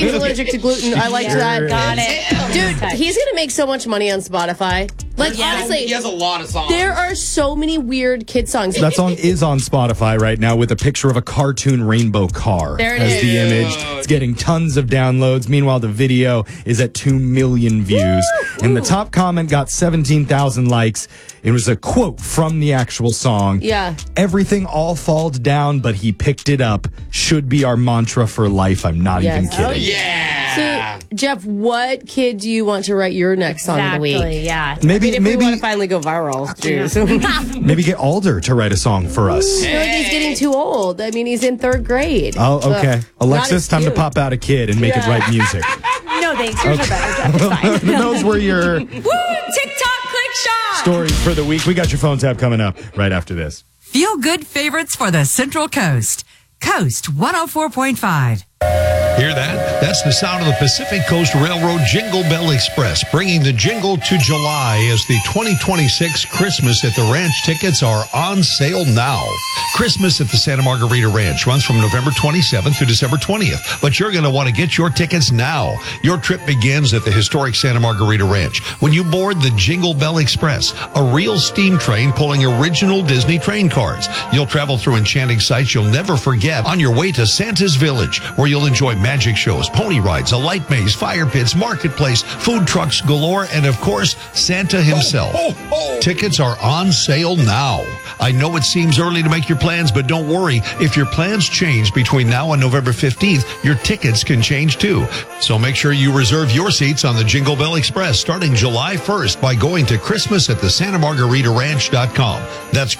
He's allergic to gluten. I liked that. Got it. Dude, he's going to make so much money on Spotify. Like, honestly, he has a lot of songs. there are so many weird kid songs. That song is on Spotify right now with a picture of a cartoon rainbow car There it as is. the image. It's getting tons of downloads. Meanwhile, the video is at 2 million views. And the top comment got 17,000 likes. It was a quote from the actual song. Yeah. Everything all falls down, but he picked it up. Should be our mantra for life. I'm not even Yes. kidding. Oh, Yeah. So, Jeff, what kid do you want to write your next song of the week? Exactly, yeah. Maybe If we want to maybe finally go viral, too. maybe get Alder to write a song for us. I feel like he's getting too old. I mean, he's in 3rd grade. Oh, okay. Ugh, Alexis, not time to cute. pop out a kid and make it write music. No, thanks. Yours are better, Jeff. It's fine. Those were your Woo! TikTok click shot. stories for the week. We got your phone tab coming up right after this. Feel good favorites for the Central Coast. Coast 104.5. Hear that? That's the sound of the Pacific Coast Railroad Jingle Bell Express, bringing the jingle to July as the 2026 Christmas at the Ranch tickets are on sale now. Christmas at the Santa Margarita Ranch runs from November 27th through December 20th, but you're going to want to get your tickets now. Your trip begins at the historic Santa Margarita Ranch when you board the Jingle Bell Express, a real steam train pulling original Disney train cars. You'll travel through enchanting sights you'll never forget on your way to Santa's Village, where you'll enjoy magic shows, pony rides, a light maze, fire pits, marketplace, food trucks galore, and of course, Santa himself. Tickets are on sale now. I know it seems early to make your plans, but don't worry. If your plans change between now and November 15th, your tickets can change too. So make sure you reserve your seats on the Jingle Bell Express starting July 1st by going to christmasatthesantamargaritaranch.com. That's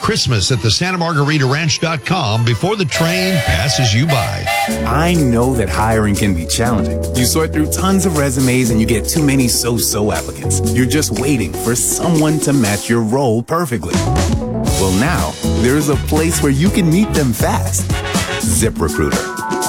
christmasatthesantamargaritaranch.com before the train passes you by. I know that hiring can be challenging. You sort through tons of resumes and you get too many so-so applicants. You're just waiting for someone to match your role perfectly. Well, now there's a place where you can meet them fast. ZipRecruiter.